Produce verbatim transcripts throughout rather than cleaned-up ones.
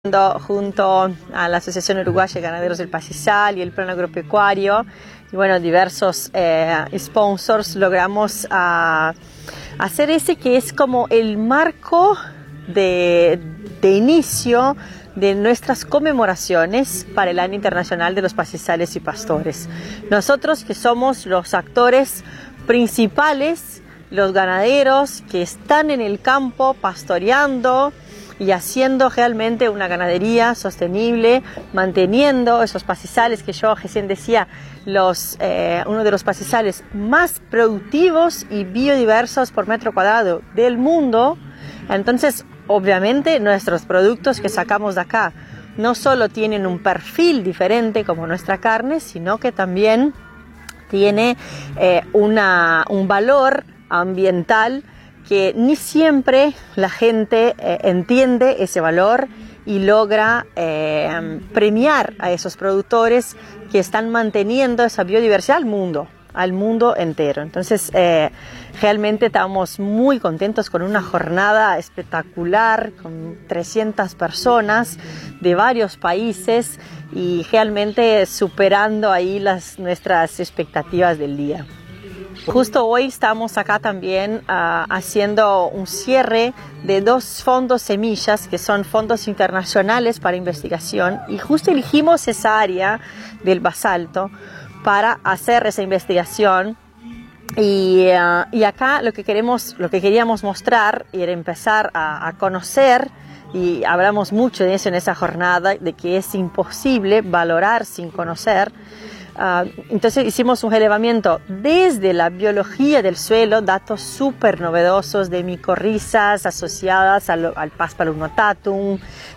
junto a la Asociación Uruguaya de Ganaderos del Pastizal y el Plan Agropecuario y bueno, diversos eh, sponsors, logramos uh, hacer ese que es como el marco de, de inicio de nuestras conmemoraciones para el Año Internacional de los Pastizales y Pastores. Nosotros que somos los actores principales, los ganaderos que están en el campo pastoreando y haciendo realmente una ganadería sostenible, manteniendo esos pastizales que yo recién decía, los, eh, uno de los pastizales más productivos y biodiversos por metro cuadrado del mundo. Entonces, obviamente, nuestros productos que sacamos de acá no solo tienen un perfil diferente como nuestra carne, sino que también tiene eh, una, un valor ambiental que ni siempre la gente eh, entiende ese valor y logra eh, premiar a esos productores que están manteniendo esa biodiversidad al mundo, al mundo entero. Entonces, eh, realmente estamos muy contentos con una jornada espectacular, con trescientas personas de varios países y realmente superando ahí las, nuestras expectativas del día. Justo hoy estamos acá también uh, haciendo un cierre de dos fondos semillas, que son fondos internacionales para investigación, y justo elegimos esa área del basalto para hacer esa investigación. Y, uh, y acá lo que queremos, lo que queríamos mostrar era empezar a, a conocer, y hablamos mucho de eso en esa jornada, de que es imposible valorar sin conocer. Uh, entonces hicimos un relevamiento desde la biología del suelo, datos súper novedosos de micorrizas asociadas al, al Paspalum notatum,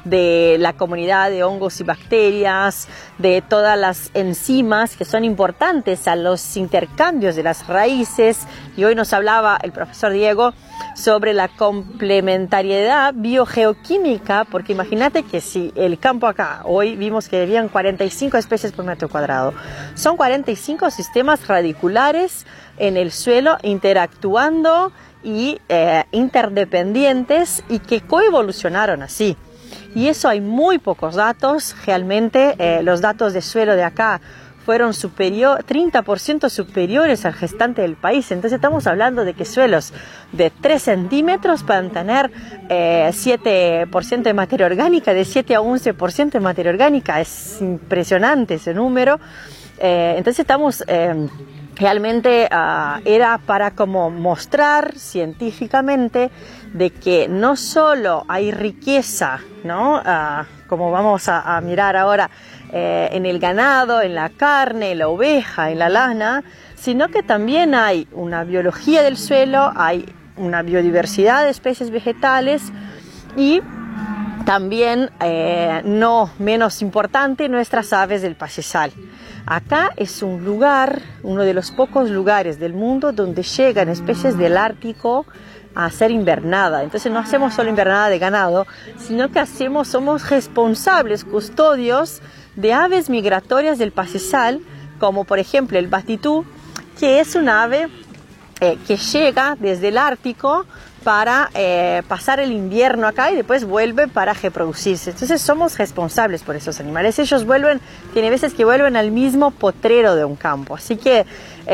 de la comunidad de hongos y bacterias, de todas las enzimas que son importantes a los intercambios de las raíces. Y hoy nos hablaba el profesor Diego sobre la complementariedad biogeoquímica, porque imagínate que si el campo acá, hoy vimos que habían cuarenta y cinco especies por metro cuadrado, son cuarenta y cinco sistemas radiculares en el suelo interactuando y eh, interdependientes y que coevolucionaron así. Y eso hay muy pocos datos, realmente eh, los datos de suelo de acá fueron superior, treinta por ciento superiores al restante del país. Entonces estamos hablando de que suelos de tres centímetros pueden tener eh, siete por ciento de materia orgánica, de siete a once por ciento de materia orgánica. Es impresionante ese número. Eh, entonces estamos... Eh, Realmente uh, era para como mostrar científicamente de que no solo hay riqueza, ¿no? Uh, como vamos a, a mirar ahora eh, en el ganado, en la carne, en la oveja, en la lana, sino que también hay una biología del suelo, hay una biodiversidad de especies vegetales y también, eh, no menos importante, nuestras aves del pastizal. Acá es un lugar, uno de los pocos lugares del mundo donde llegan especies del Ártico a hacer invernada. Entonces no hacemos solo invernada de ganado, sino que hacemos, somos responsables, custodios de aves migratorias del pastizal, como por ejemplo el batitú, que es un ave eh, que llega desde el Ártico para eh, pasar el invierno acá y después vuelve para reproducirse. Entonces somos responsables por esos animales. Ellos vuelven, tiene veces que vuelven al mismo potrero de un campo. Así que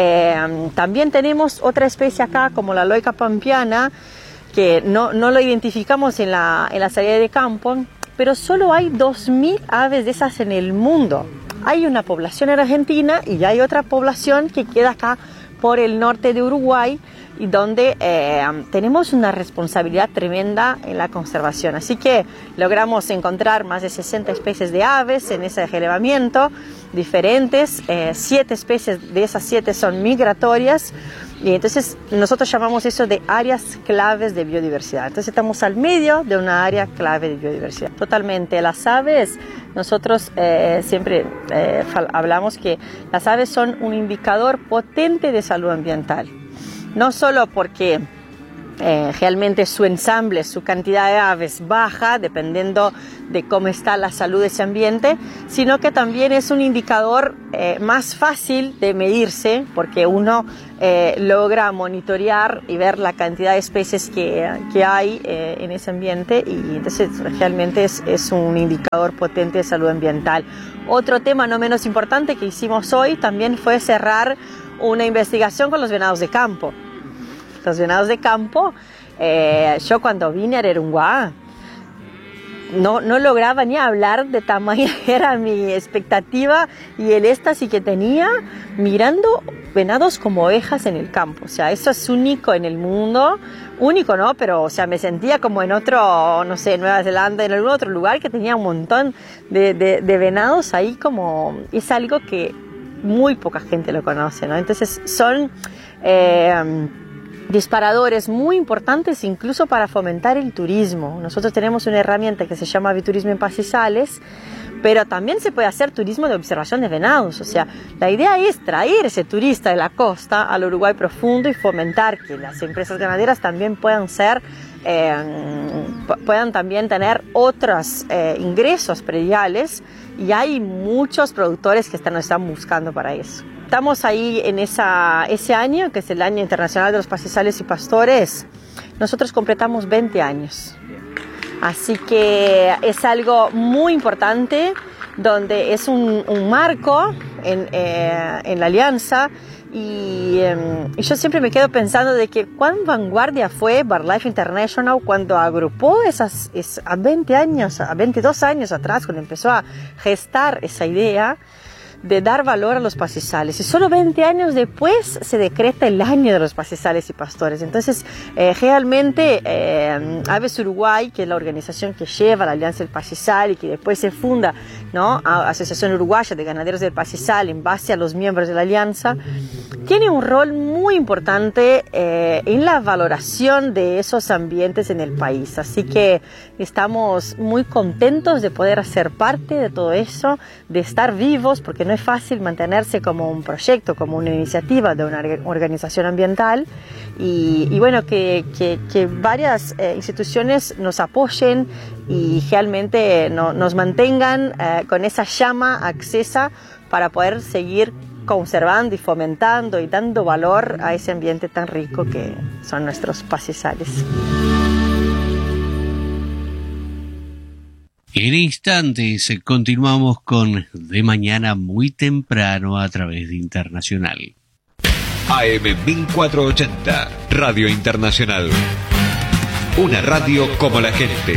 eh, también tenemos otra especie acá, como la loica pampeana, que no, no lo identificamos en la, en la salida de campo, pero solo hay dos mil aves de esas en el mundo. Hay una población en Argentina y hay otra población que queda acá por el norte de Uruguay, y donde eh, tenemos una responsabilidad tremenda en la conservación. Así que logramos encontrar más de sesenta especies de aves en ese relevamiento, diferentes, eh, siete especies de esas siete son migratorias, y entonces nosotros llamamos eso de áreas claves de biodiversidad. Entonces estamos al medio de una área clave de biodiversidad. Totalmente, las aves, nosotros eh, siempre eh, hablamos que las aves son un indicador potente de salud ambiental. No solo porque Eh, realmente su ensamble, su cantidad de aves baja dependiendo de cómo está la salud de ese ambiente, sino que también es un indicador eh, más fácil de medirse porque uno eh, logra monitorear y ver la cantidad de especies que, que hay eh, en ese ambiente, y entonces realmente es, es un indicador potente de salud ambiental. Otro tema no menos importante que hicimos hoy también fue cerrar una investigación con los venados de campo. Los venados de campo, eh, yo cuando vine a Arerumbá no, no lograba ni hablar de tamaño, era mi expectativa y el éxtasis que tenía mirando venados como ovejas en el campo. O sea, eso es único en el mundo, único no, pero o sea, me sentía como en otro, no sé, Nueva Zelanda, en algún otro lugar que tenía un montón de, de, de venados ahí, como es algo que muy poca gente lo conoce, ¿no? Entonces son Eh, disparadores muy importantes incluso para fomentar el turismo. Nosotros tenemos una herramienta que se llama Aviturismo en Pastizales, pero también se puede hacer turismo de observación de venados. O sea, la idea es traer ese turista de la costa al Uruguay profundo y fomentar que las empresas ganaderas también puedan ser, eh, puedan también tener otros eh, ingresos prediales, y hay muchos productores que están, nos están buscando para eso. Estamos ahí en esa, ese año, que es el Año Internacional de los Pastizales y Pastores. Nosotros completamos veinte años. Así que es algo muy importante, donde es un, un marco en, eh, en la alianza. Y, eh, y yo siempre me quedo pensando de que cuán vanguardia fue BirdLife International cuando agrupó esas, esas a veinte años, a veintidós años atrás, cuando empezó a gestar esa idea de dar valor a los pastizales, y solo veinte años después se decreta el año de los pastizales y pastores. Entonces eh, realmente eh, Aves Uruguay, que es la organización que lleva la Alianza del Pastizal y que después se funda, ¿no?, a Asociación Uruguaya de Ganaderos del Pastizal en base a los miembros de la alianza, tiene un rol muy importante eh, en la valoración de esos ambientes en el país. Así que estamos muy contentos de poder hacer parte de todo eso, de estar vivos, porque no es fácil mantenerse como un proyecto, como una iniciativa de una organización ambiental, y, y bueno, que, que, que varias eh, instituciones nos apoyen y realmente no, nos mantengan eh, con esa llama accesa para poder seguir conservando y fomentando y dando valor a ese ambiente tan rico que son nuestros pastizales. En instantes continuamos con De Mañana muy temprano a través de Internacional. A M mil cuatrocientos ochenta, Radio Internacional. Una radio como la gente.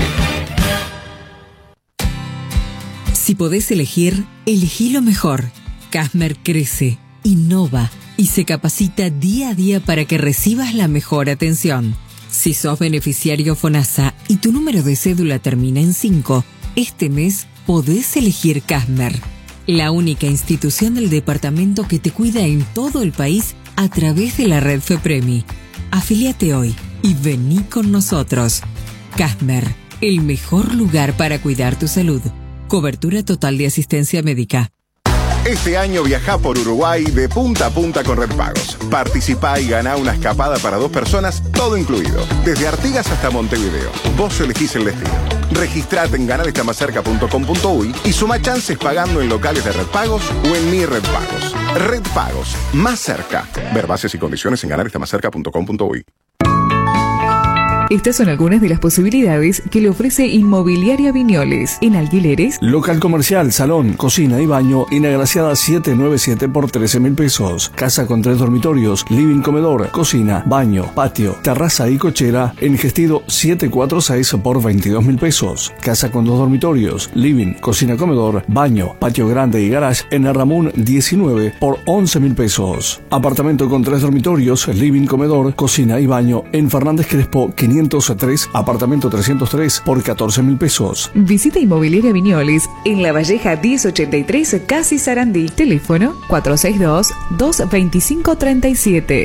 Si podés elegir, elegí lo mejor. Casmer crece, innova y se capacita día a día para que recibas la mejor atención. Si sos beneficiario FONASA y tu número de cédula termina en cinco, este mes podés elegir Casmer, la única institución del departamento que te cuida en todo el país a través de la red FEPREMI. Afíliate hoy y vení con nosotros. Casmer, el mejor lugar para cuidar tu salud. Cobertura total de asistencia médica. Este año viajá por Uruguay de punta a punta con Redpagos. Participá y ganá una escapada para dos personas, todo incluido. Desde Artigas hasta Montevideo. Vos elegís el destino. Registrate en ganar está más cerca punto com punto uy y suma chances pagando en locales de Redpagos o en Mi Redpagos. Redpagos, más cerca. Ver bases y condiciones en ganar está más cerca punto com punto uy. Estas son algunas de las posibilidades que le ofrece Inmobiliaria Viñoles. En alquileres, local comercial, salón, cocina y baño, inagraciada setecientos noventa y siete por trece mil pesos. Casa con tres dormitorios, living, comedor, cocina, baño, patio, terraza y cochera, en Gestido setecientos cuarenta y seis por veintidós mil pesos. Casa con dos dormitorios, living, cocina, comedor, baño, patio grande y garage, en el Ramón diecinueve por once mil pesos. Apartamento con tres dormitorios, living, comedor, cocina y baño, en Fernández Crespo quinientos tres, apartamento trescientos tres por catorce mil pesos. Visita Inmobiliaria Viñoles en La Valleja diez ochenta y tres, Casi Sarandí. Teléfono cuatro seis dos, dos dos cinco, tres siete.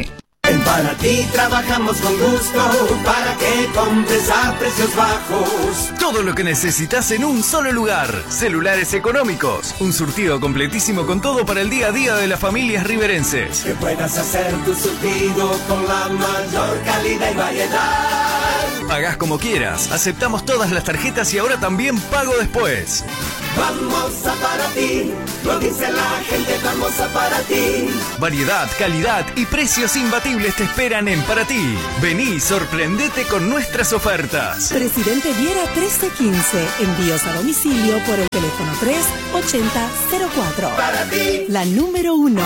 En Paraty trabajamos con gusto para que compres a precios bajos. Todo lo que necesitas en un solo lugar. Celulares económicos. Un surtido completísimo con todo para el día a día de las familias riverenses. Que puedas hacer tu surtido con la mayor calidad y variedad. Pagás como quieras. Aceptamos todas las tarjetas y ahora también pago después. Vamos a Paraty. Lo dice la gente, vamos a Paraty. Variedad, calidad y precios imbatibles te esperan en Paraty. Vení y sorprendete con nuestras ofertas. Presidente Viera trece quince. Envíos a domicilio por el teléfono tres ochenta cero cuatro. Paraty. La número uno.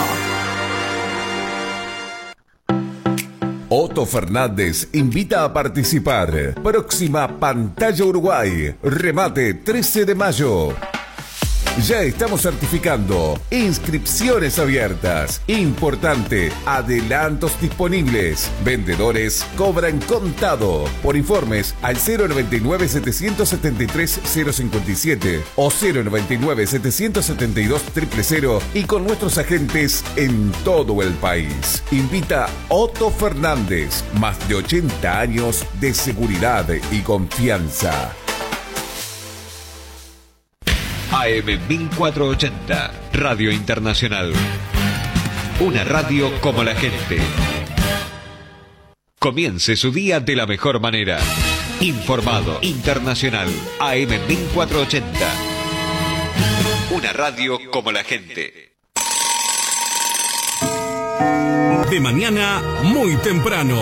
Otto Fernández invita a participar. Próxima Pantalla Uruguay. Remate trece de mayo. Ya estamos certificando. Inscripciones abiertas. Importante, adelantos disponibles. Vendedores cobran contado. Por informes al cero noventa y nueve, setecientos setenta y tres, cero cincuenta y siete o cero noventa y nueve, setecientos setenta y dos, cero cero cero y con nuestros agentes en todo el país. Invita Otto Fernández. Más de ochenta años de seguridad y confianza. A M mil cuatrocientos ochenta, Radio Internacional. Una radio como la gente. Comience su día de la mejor manera. Informado, internacional. A M mil cuatrocientos ochenta. Una radio como la gente. De mañana, muy temprano.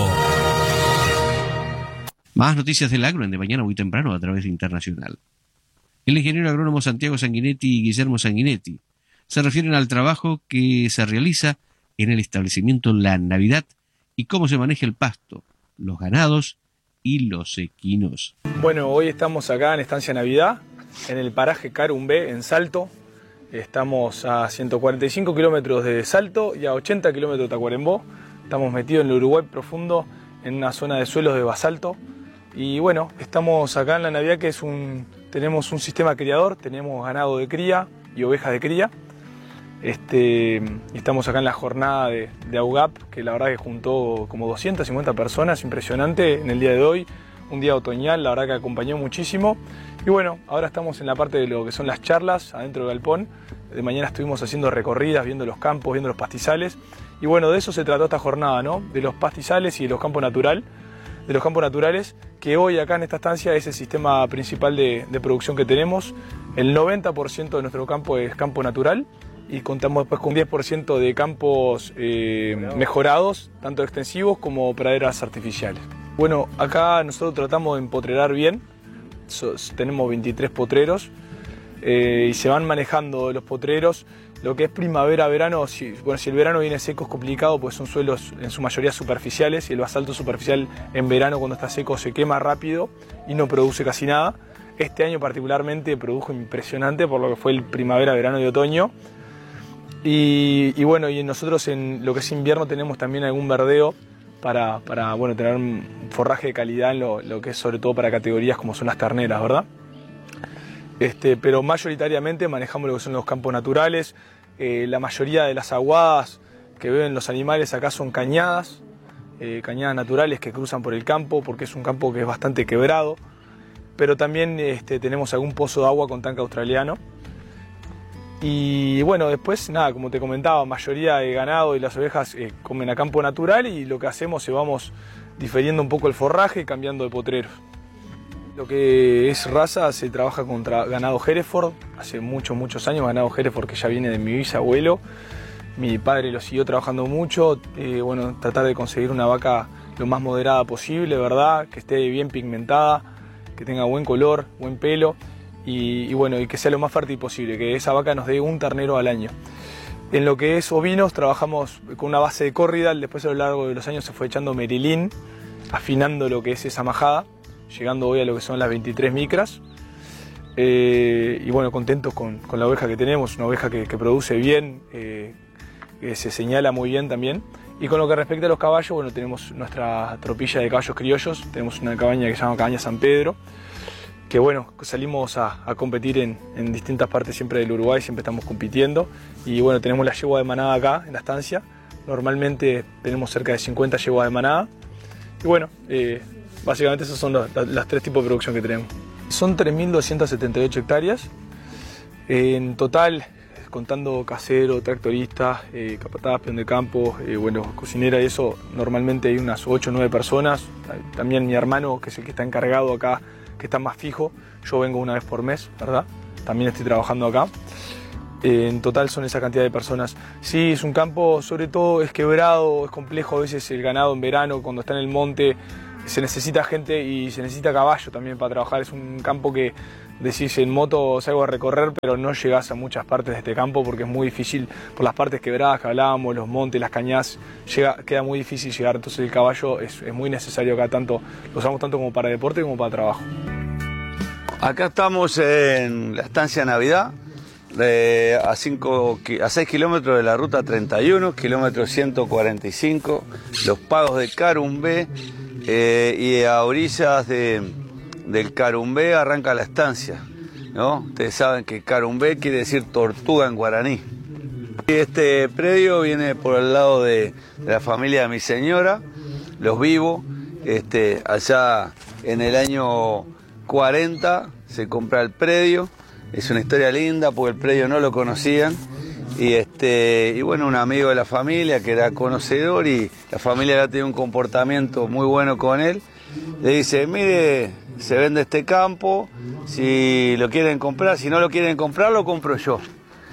Más noticias del agro en De Mañana Muy Temprano a través de Internacional. El ingeniero agrónomo Santiago Sanguinetti y Guillermo Sanguinetti se refieren al trabajo que se realiza en el establecimiento La Navidad y cómo se maneja el pasto, los ganados y los equinos. Bueno, hoy estamos acá en Estancia Navidad, en el paraje Carumbé, en Salto. Estamos a ciento cuarenta y cinco kilómetros de Salto y a ochenta kilómetros de Tacuarembó. Estamos metidos en el Uruguay profundo, en una zona de suelos de basalto. Y bueno, estamos acá en La Navidad, que es un... Tenemos un sistema criador, tenemos ganado de cría y ovejas de cría. Este, estamos acá en la jornada de, de A U G A P, que la verdad que juntó como doscientas cincuenta personas, impresionante en el día de hoy. Un día otoñal, la verdad que acompañó muchísimo. Y bueno, ahora estamos en la parte de lo que son las charlas, adentro del galpón. De mañana estuvimos haciendo recorridas, viendo los campos, viendo los pastizales. Y bueno, de eso se trató esta jornada, ¿no? De los pastizales y de los campos natural. de los campos naturales, que hoy acá en esta estancia es el sistema principal de, de producción que tenemos. El noventa por ciento de nuestro campo es campo natural y contamos después con un diez por ciento de campos eh, mejorados, tanto extensivos como praderas artificiales. Bueno, acá nosotros tratamos de empotrerar bien, so, tenemos veintitrés potreros eh, y se van manejando los potreros. Lo que es primavera-verano, si, bueno, si el verano viene seco es complicado, pues son suelos en su mayoría superficiales y el basalto superficial en verano cuando está seco se quema rápido y no produce casi nada. Este año particularmente produjo impresionante por lo que fue el primavera, verano y otoño. Y, y bueno, y nosotros en lo que es invierno tenemos también algún verdeo para, para bueno, tener un forraje de calidad en lo, lo que es sobre todo para categorías como son las terneras, ¿verdad? Este, pero mayoritariamente manejamos lo que son los campos naturales. Eh, la mayoría de las aguadas que beben los animales acá son cañadas, eh, cañadas naturales que cruzan por el campo, porque es un campo que es bastante quebrado. Pero también este, tenemos algún pozo de agua con tanque australiano. Y bueno, después, nada, como te comentaba, mayoría de ganado y las ovejas eh, comen a campo natural y lo que hacemos es vamos diferiendo un poco el forraje y cambiando de potreros. Lo que es raza se trabaja contra ganado Hereford, hace muchos, muchos años, ganado Hereford que ya viene de mi bisabuelo. Mi padre lo siguió trabajando mucho, eh, bueno, tratar de conseguir una vaca lo más moderada posible, ¿verdad? Que esté bien pigmentada, que tenga buen color, buen pelo y, y bueno, y que sea lo más fértil posible, que esa vaca nos dé un ternero al año. En lo que es ovinos trabajamos con una base de Corridal, después a lo largo de los años se fue echando Merilín, afinando lo que es esa majada, llegando hoy a lo que son las veintitrés micras. Eh, y bueno, contentos con, con la oveja que tenemos, una oveja que, que produce bien, eh, que se señala muy bien también. Y con lo que respecta a los caballos, bueno, tenemos nuestra tropilla de caballos criollos, tenemos una cabaña que se llama Cabaña San Pedro, que bueno, salimos a, a competir en, en distintas partes siempre del Uruguay, siempre estamos compitiendo. Y bueno, tenemos la yegua de manada acá, en la estancia, Normalmente tenemos cerca de cincuenta yeguas de manada. Y bueno, eh, básicamente esos son los, los tres tipos de producción que tenemos. Son tres mil doscientas setenta y ocho hectáreas. Eh, en total, contando casero, tractorista, eh, capataz, peón de campo, eh, bueno, cocinera y eso, normalmente hay unas ocho o nueve personas. También mi hermano, que es el que está encargado acá, que está más fijo. Yo vengo una vez por mes, ¿verdad? También estoy trabajando acá. Eh, en total son esa cantidad de personas. Sí, es un campo, sobre todo es quebrado, es complejo. A veces el ganado en verano, cuando está en el monte, se necesita gente y se necesita caballo también para trabajar. Es un campo que decís en moto salgo a recorrer, pero no llegás a muchas partes de este campo porque es muy difícil por las partes quebradas que hablábamos, los montes, las cañadas, llega, queda muy difícil llegar. Entonces el caballo es, es muy necesario acá, tanto, lo usamos tanto como para deporte como para trabajo. Acá estamos en la estancia Navidad, eh, a, cinco, a seis kilómetros de la ruta treinta y uno, kilómetro ciento cuarenta y cinco, los pagos de Carumbé, eh, y a orillas de, del Carumbé arranca la estancia, ¿no? Ustedes saben que Carumbé quiere decir tortuga en guaraní. Este predio viene por el lado de, de la familia de mi señora, Los Vivos, este, allá en el año cuarenta se compra el predio. Es una historia linda porque el predio no lo conocían y este y bueno, un amigo de la familia que era conocedor y la familia ya tenía un comportamiento muy bueno con él, le dice, mire, se vende este campo, si lo quieren comprar, si no lo quieren comprar lo compro yo.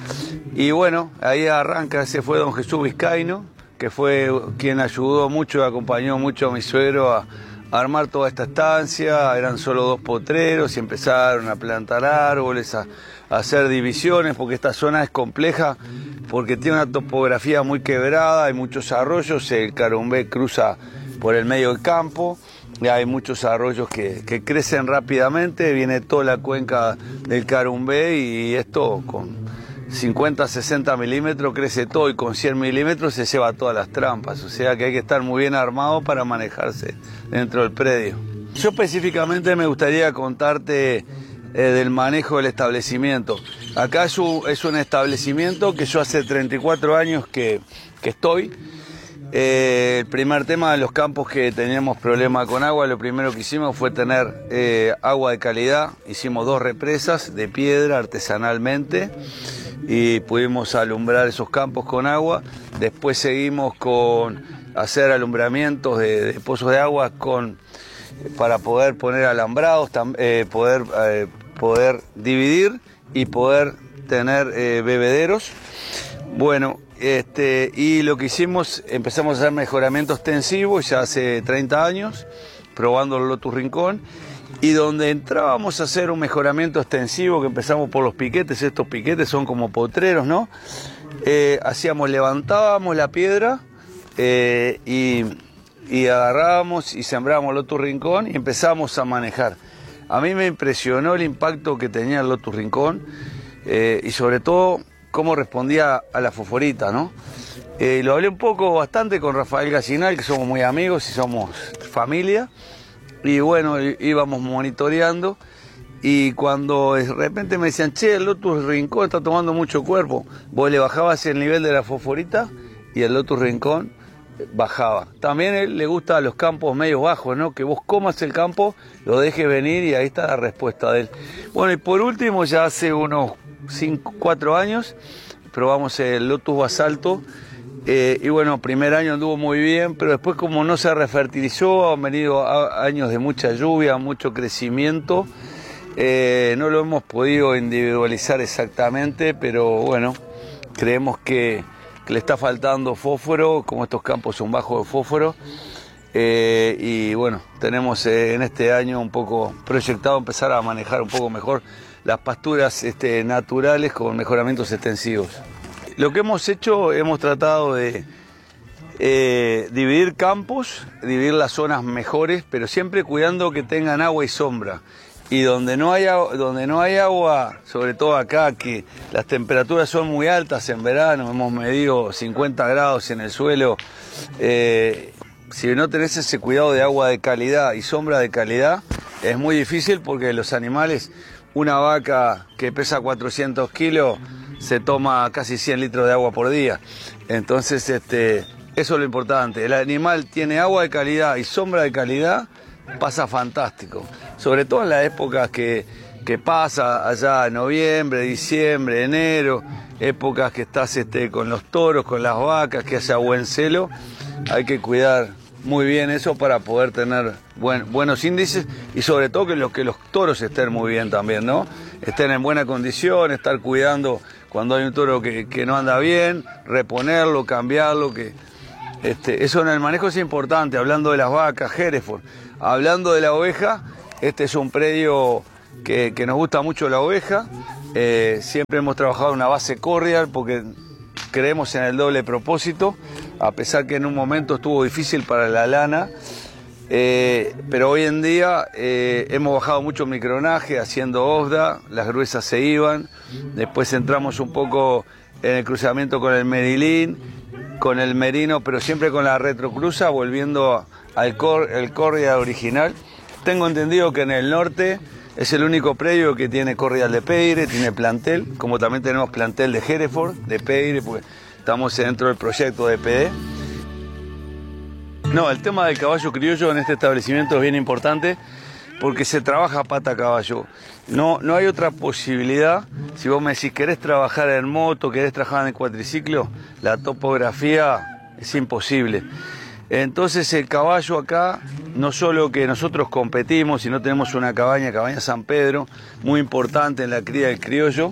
Y bueno, ahí arranca, ese fue don Jesús Vizcaíno, que fue quien ayudó mucho, acompañó mucho a mi suegro a armar toda esta estancia. Eran solo dos potreros y empezaron a plantar árboles, a, a hacer divisiones, porque esta zona es compleja, porque tiene una topografía muy quebrada, hay muchos arroyos, el Carumbé cruza por el medio del campo, y hay muchos arroyos que, que crecen rápidamente, viene toda la cuenca del Carumbé y esto con cincuenta, sesenta milímetros crece todo y con cien milímetros se lleva todas las trampas, o sea que hay que estar muy bien armado para manejarse dentro del predio. Yo específicamente me gustaría contarte eh, del manejo del establecimiento. Acá es un, es un establecimiento que yo hace treinta y cuatro años que, que estoy. Eh, el primer tema de los campos que teníamos problema con agua, lo primero que hicimos fue tener eh, agua de calidad. Hicimos dos represas de piedra artesanalmente y pudimos alumbrar esos campos con agua. Después seguimos con hacer alumbramientos de, de pozos de agua con, para poder poner alambrados, eh, poder, eh, poder dividir y poder tener eh, bebederos. Bueno, este, y lo que hicimos, empezamos a hacer mejoramiento extensivo ya hace treinta años, probando el Lotus Rincón. Y donde entrábamos a hacer un mejoramiento extensivo, que empezamos por los piquetes, estos piquetes son como potreros, ¿no? Eh, hacíamos, levantábamos la piedra eh, y, y agarrábamos y sembrábamos Lotus Rincón y empezábamos a manejar. A mí me impresionó el impacto que tenía el Lotus Rincón eh, y sobre todo cómo respondía a la fosforita, ¿no? Eh, lo hablé un poco bastante con Rafael Gallinal, que somos muy amigos y somos familia. Y bueno, íbamos monitoreando y cuando de repente me decían, che, el Lotus Rincón está tomando mucho cuerpo, vos le bajabas el nivel de la fosforita y el Lotus Rincón bajaba. También a él le gusta los campos medios bajos, ¿no? Que vos comas el campo, lo dejes venir y ahí está la respuesta de él. Bueno, y por último, ya hace unos cinco, cuatro años, probamos el Lotus Basalto. Eh, y bueno, primer año anduvo muy bien, pero después como no se refertilizó, han venido a, años de mucha lluvia, mucho crecimiento, eh, no lo hemos podido individualizar exactamente, pero bueno, creemos que, que le está faltando fósforo, como estos campos son bajos de fósforo, eh, y bueno, tenemos eh, en este año un poco proyectado empezar a manejar un poco mejor las pasturas este, naturales con mejoramientos extensivos. Lo que hemos hecho, hemos tratado de eh, dividir campos, dividir las zonas mejores, pero siempre cuidando que tengan agua y sombra. Y donde no hay, donde no hay agua, sobre todo acá, que las temperaturas son muy altas en verano, hemos medido cincuenta grados en el suelo, eh, si no tenés ese cuidado de agua de calidad y sombra de calidad, es muy difícil porque los animales, una vaca que pesa cuatrocientos kilos, se toma casi cien litros de agua por día. Entonces este, Eso es lo importante. El animal tiene agua de calidad y sombra de calidad, pasa fantástico. Sobre todo en las épocas que, que pasa allá en noviembre, diciembre, enero, épocas que estás este, con los toros, con las vacas, que haya buen celo. Hay que cuidar muy bien eso para poder tener buen, buenos índices y sobre todo que los, que los toros estén muy bien también, ¿no? Estén en buena condición, estar cuidando cuando hay un toro que, que no anda bien, reponerlo, cambiarlo, que este, eso en el manejo es importante. Hablando de las vacas, Hereford, hablando de la oveja, este es un predio que, que nos gusta mucho la oveja, eh, siempre hemos trabajado en una base corrial porque creemos en el doble propósito, a pesar que en un momento estuvo difícil para la lana, eh, pero hoy en día eh, hemos bajado mucho micronaje haciendo OSDA, las gruesas se iban, después entramos un poco en el cruzamiento con el Merilín, con el Merino, pero siempre con la retrocruza, volviendo al cor, el corrial original. Tengo entendido que en el norte es el único predio que tiene corrial de Peire, tiene plantel, como también tenemos plantel de Hereford, de Peire, porque estamos dentro del proyecto de P D. No, el tema del caballo criollo en este establecimiento es bien importante porque se trabaja pata a caballo. No, no hay otra posibilidad. Si vos me decís, querés trabajar en moto, querés trabajar en cuatriciclo, la topografía es imposible. Entonces el caballo acá, no solo que nosotros competimos, sino tenemos una cabaña, Cabaña San Pedro, muy importante en la cría del criollo,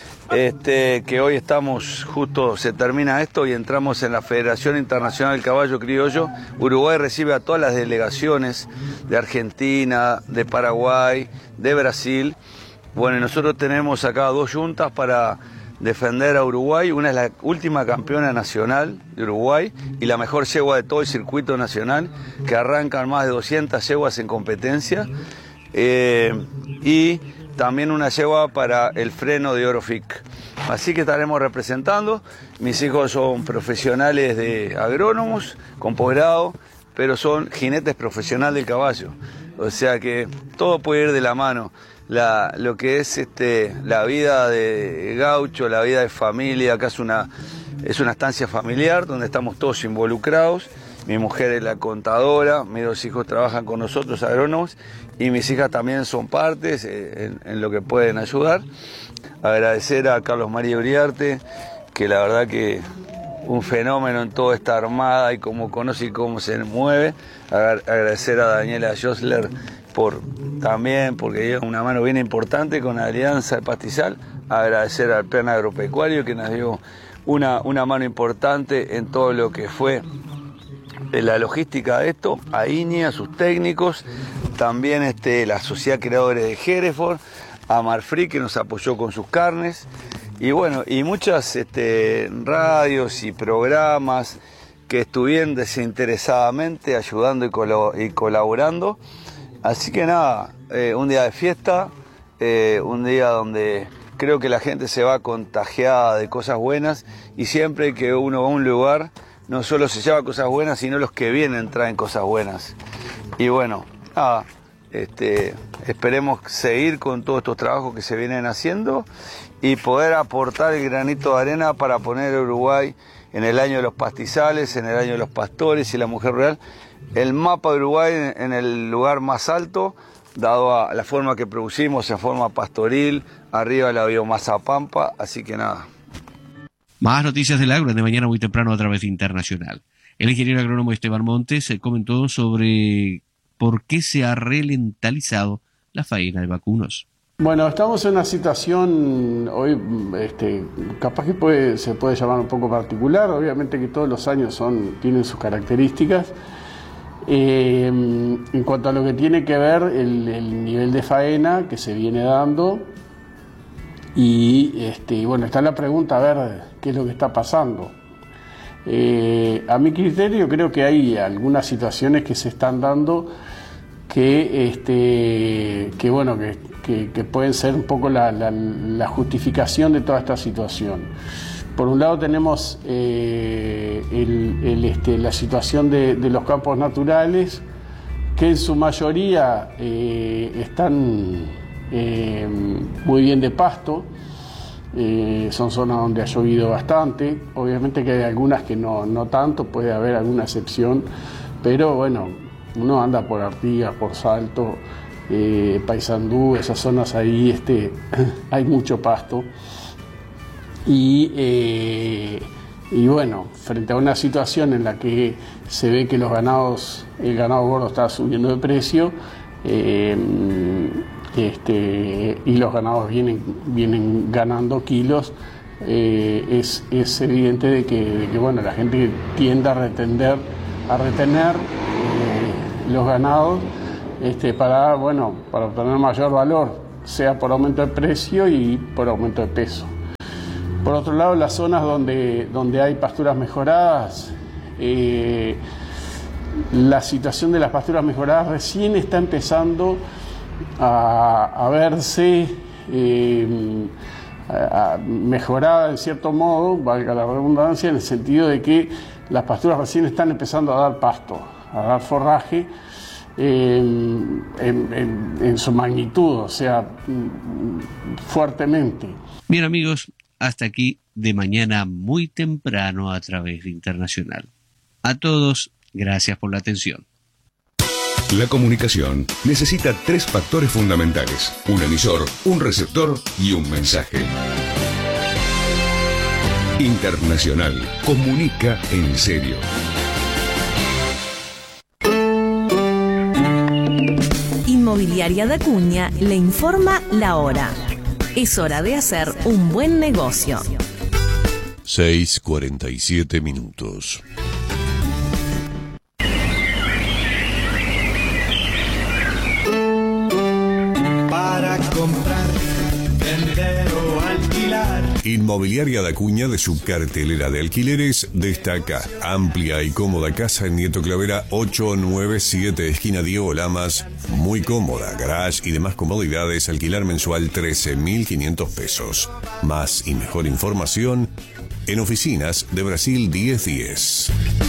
este, que hoy estamos, justo se termina esto y entramos en la Federación Internacional del Caballo Criollo. Uruguay recibe a todas las delegaciones de Argentina, de Paraguay, de Brasil. Bueno, y nosotros tenemos acá dos juntas para defender a Uruguay. Una es la última campeona nacional de Uruguay y la mejor yegua de todo el circuito nacional, que arrancan más de doscientas yeguas en competencia. Eh, y también una yegua para el freno de Orofic. Así que estaremos representando. Mis hijos son profesionales de agrónomos, con posgrado, pero son jinetes profesionales del caballo. O sea que todo puede ir de la mano. La, lo que es este, la vida de gaucho, la vida de familia, acá es una, es una estancia familiar donde estamos todos involucrados. Mi mujer es la contadora, mis dos hijos trabajan con nosotros, agrónomos, y mis hijas también son partes eh, en, en lo que pueden ayudar. Agradecer a Carlos María Uriarte, que la verdad que un fenómeno en toda esta armada y cómo conoce y cómo se mueve. Agradecer a Daniela Josler por, también porque dio una mano bien importante con la Alianza de Pastizal. Agradecer al Plan Agropecuario que nos dio una, una mano importante en todo lo que fue la logística de esto, a I N I, a sus técnicos, también este, la Sociedad Creadores de Hereford, a Marfrig que nos apoyó con sus carnes, y bueno, y muchas este, radios y programas que estuvieron desinteresadamente ayudando y, colo y colaborando. Así que nada, eh, un día de fiesta, eh, un día donde creo que la gente se va contagiada de cosas buenas, y siempre que uno va a un lugar no solo se lleva cosas buenas, sino los que vienen traen cosas buenas. Y bueno, nada, este, esperemos seguir con todos estos trabajos que se vienen haciendo y poder aportar el granito de arena para poner a Uruguay en el año de los pastizales, en el año de los pastores y la mujer rural, el mapa de Uruguay en, en el lugar más alto, dado a la forma que producimos en forma pastoril, arriba de la biomasa pampa, así que nada. Más noticias del agro de mañana muy temprano a través de Internacional. El ingeniero agrónomo Esteban Montes comentó sobre por qué se ha relentalizado la faena de vacunos. Bueno, estamos en una situación hoy, este, capaz que puede, se puede llamar un poco particular, obviamente que todos los años son, tienen sus características. Eh, en cuanto a lo que tiene que ver el, el nivel de faena que se viene dando, y este, bueno, está la pregunta a ver qué es lo que está pasando. Eh, a mi criterio creo que hay algunas situaciones que se están dando que, este, que bueno, que, que, que pueden ser un poco la, la, la justificación de toda esta situación. Por un lado tenemos eh, el, el, este, la situación de, de los campos naturales, que en su mayoría eh, están eh, muy bien de pasto. Eh, son zonas donde ha llovido bastante, obviamente que hay algunas que no, no tanto, puede haber alguna excepción, pero bueno, uno anda por Artigas, por Salto, eh, Paysandú, esas zonas ahí este, hay mucho pasto y, eh, y bueno, frente a una situación en la que se ve que los ganados, el ganado gordo está subiendo de precio, eh, Este, y los ganados vienen, vienen ganando kilos, eh, es, es evidente de que, de que bueno, la gente tiende a retener, a retener eh, los ganados este, para, bueno, para obtener mayor valor, sea por aumento de precio y por aumento de peso. Por otro lado, las zonas donde, donde hay pasturas mejoradas, eh, la situación de las pasturas mejoradas recién está empezando A, a verse eh, a, a mejorada en cierto modo, valga la redundancia, en el sentido de que las pasturas recién están empezando a dar pasto, a dar forraje eh, en, en, en su magnitud, o sea, fuertemente. Bien amigos, hasta aquí De Mañana Muy Temprano a través de Internacional. A todos, gracias por la atención. La comunicación necesita tres factores fundamentales: un emisor, un receptor y un mensaje. Internacional comunica en serio. Inmobiliaria da Cunha le informa la hora. Es hora de hacer un buen negocio. seis cuarenta y siete minutos. Para comprar, vender o alquilar. Inmobiliaria da Cunha, de su cartelera de alquileres, destaca amplia y cómoda casa en Nieto Clavera ocho nueve siete, esquina Diego Lamas. Muy cómoda, garage y demás comodidades, alquilar mensual trece mil quinientos pesos. Más y mejor información en Oficinas de Brasil diez diez.